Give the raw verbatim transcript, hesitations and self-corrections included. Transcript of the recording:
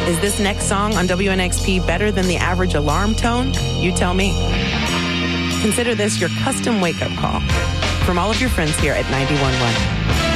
Is this next song on W N X P better than the average alarm tone? You tell me. Consider this your custom wake-up call from all of your friends here at ninety-one point one.